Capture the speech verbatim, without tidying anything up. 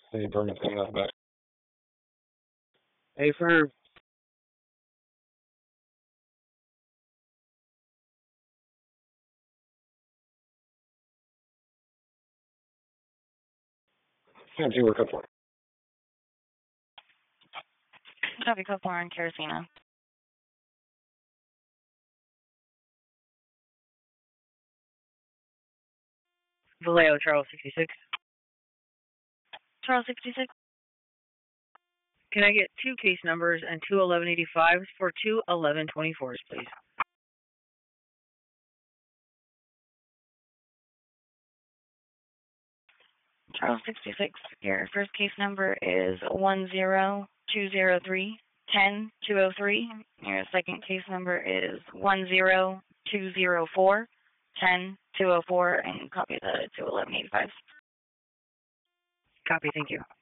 Any permits coming out the back? A firm. Empty work up for. Copy, code four on Kerosena. Vallejo, Charles sixty-six. Charles sixty-six. Can I get two case numbers and two eleven eighty-fives for two eleven twenty-fours, please? Charles sixty-six. Your first case number is one zero two zero three ten two oh three. Your second case number is one zero two zero four ten two oh four, and copy the two eleven eighty-fives. Copy, thank you.